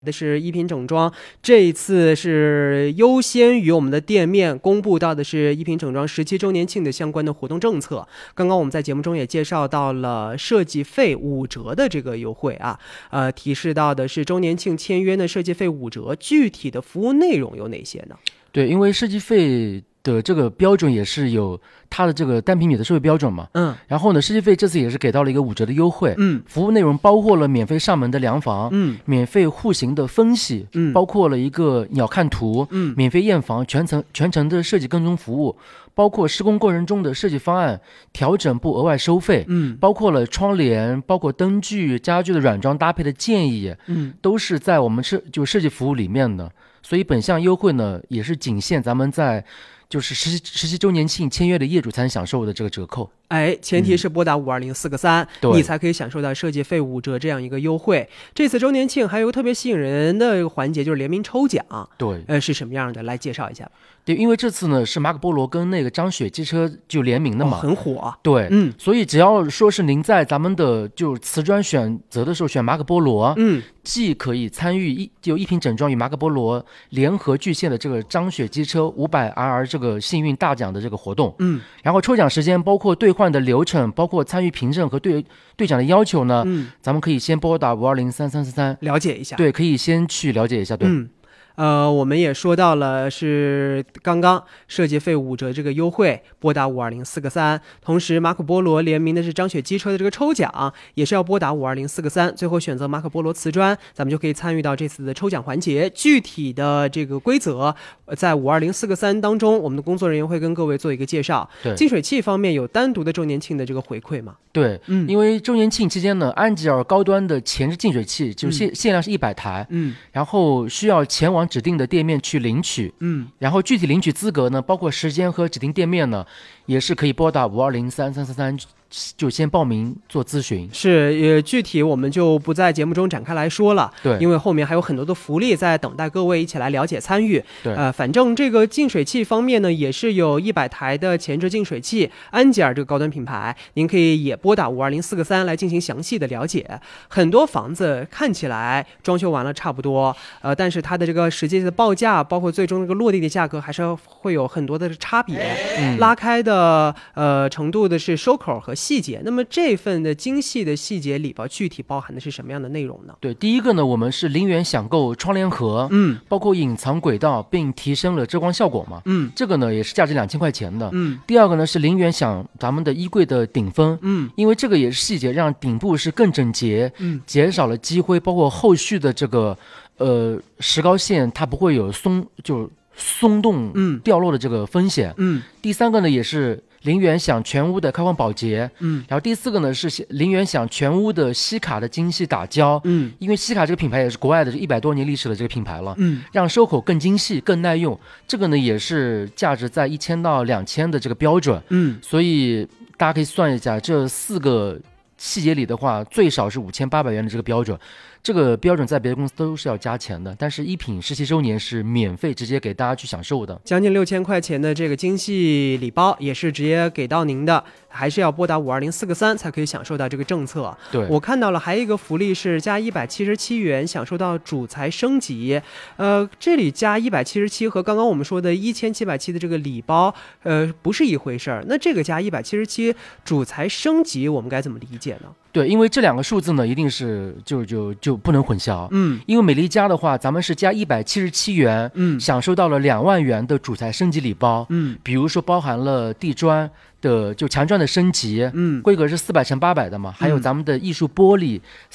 的是一品整装，这一次是优先于我们的店面公布到的是一品整装17周年庆的相关的活动政策。刚刚我们在节目中也介绍到了设计费5折的这个优惠啊，提示到的是周年庆签约的设计费5折，具体的服务内容有哪些呢？ 对，因为设计费的这个标准也是有它的这个单平米的收费标准嘛，然后呢，设计费这次也是给到了一个5折的优惠，服务内容包括了免费上门的量房，免费户型的分析，包括了一个鸟瞰图，免费验房，全程的设计跟踪服务，包括施工过程中的设计方案调整不额外收费，包括了窗帘，包括灯具、家具的软装搭配的建议，都是在我们设计服务里面的。所以本项优惠呢，也是仅限咱们在就是17周年庆签约的业主才能享受的这个折扣。 前提是拨打520-4个3，你才可以享受到设计费5折这样一个优惠。这次周年庆还有个特别吸引人的一个环节，就是联名抽奖。 对， 是什么样的？来介绍一下。 对，因为这次呢是马可波罗跟那个张雪机车就联名的嘛， 很火。 对，所以只要说是您在咱们的就瓷砖选择的时候选马可波罗，既可以参与一品整装与马可波罗联合巨献的这个张雪机车500RR 这个幸运大奖的这个活动，然后抽奖时间包括兑换的流程，包括参与凭证和兑奖的要求呢，咱们可以先拨打520-3343 了解一下。 对，可以先去了解一下。对。 我们也说到了是刚刚设计费5折这个优惠，拨打520-4个3，同时马可波罗联名的是张雪机车的这个抽奖，也是要拨打520-4个3，最后选择马可波罗瓷砖，咱们就可以参与到这次的抽奖环节。具体的这个规则在520-4个3当中，我们的工作人员会跟各位做一个介绍。净水器方面有单独的周年庆的这个回馈吗？ 对，因为周年庆期间呢，安吉尔高端的前置净水器就限量是100台，然后需要前往指定的店面去领取，然后具体领取资格呢，包括时间和指定店面呢，也是可以拨打520-3343就先报名做咨询。 是，具体我们就不在节目中展开来说了， 对， 因为后面还有很多的福利在等待各位一起来了解参与。 对， 反正这个净水器方面呢，也是有100台的前置净水器，安吉尔这个高端品牌，您可以也拨打520-4个3来进行详细的了解。很多房子看起来装修完了差不多，但是它的这个实际的报价，包括最终这个落地的价格，还是会有很多的差别，拉开的程度的是收口和细节。那么这份的精细的细节里边具体包含的是什么样的内容呢？ 对，第一个呢，我们是0元享购窗帘盒，包括隐藏轨道，并提升了遮光效果嘛，这个呢也是价值2000块钱的。第二个呢是0元享咱们的衣柜的顶封，因为这个也是细节，让顶部是更整洁，减少了积灰，包括后续的这个石膏线它不会有松动掉落的这个风险。第三个呢也是0元享全屋的开荒保洁，然后第四个呢是0元享全屋的西卡的精细打胶，因为西卡这个品牌也是国外的100多年历史的这个品牌了，让收口更精细更耐用，这个呢也是价值在1000到2000的这个标准，所以大家可以算一下，这4个细节里的话最少是5800元的这个标准，这个标准在别的公司都是要加钱的，但是一品17周年是免费直接给大家去享受的， 将近6000块钱的这个精细礼包也是直接给到您的，还是要拨打520-4个3才可以享受到这个政策。 对， 我看到了还有一个福利是加177元享受到主材升级，这里加177和刚刚我们说的1770的这个礼包不是一回事儿，那这个加177主材升级我们该怎么理解呢？ 对，因为这两个数字呢一定是就不能混淆，因为美丽家的话咱们是加177元，享受到了2万元的主材升级礼包，比如说包含了地砖的就墙砖的升级，规格是400×800的嘛，还有咱们的艺术玻璃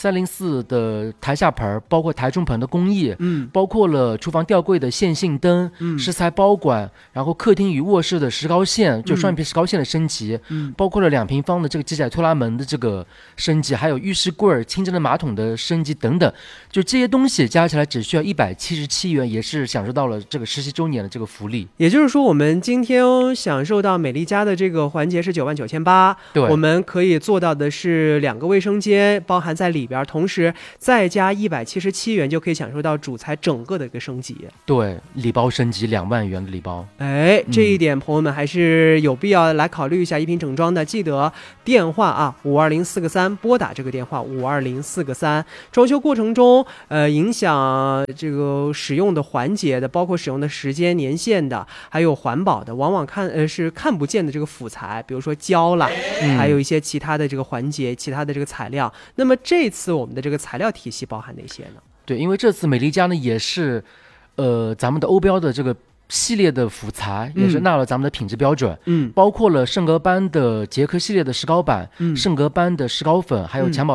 304的台下盆，包括台中盆的工艺，包括了厨房吊柜的线性灯，石材包管，然后客厅与卧室的石膏线，就双眼皮石膏线的升级，包括了2平方的这个机载拖拉门的这个升级，还有浴室柜清真的马桶的升级等等，就这些东西加起来只需要177元，也是享受到了这个17周年的这个福利。 也就是说我们今天享受到美丽家的这个环节是99800， 对， 我们可以做到的是2个卫生间包含在里边，同时再加177元就可以享受到主材整个的一个升级。 对，礼包升级2万元的礼包。 这一点朋友们还是有必要来考虑一下一品整装的，记得电话啊520-4个3，拨打这个电话520-4个3。装修过程中影响这个使用的环节的，包括使用的时间年限的，还有环保的，往往是看不见的这个辅材，比如说胶啦，还有一些其他的这个环节，其他的这个材料。那么这次我们的这个材料体系包含哪些呢？ 对，因为这次美利家呢也是咱们的欧标的这个系列的辅材也是纳了咱们的品质标准，包括了圣格班的捷克系列的石膏板，圣格班的石膏粉，还有襁褓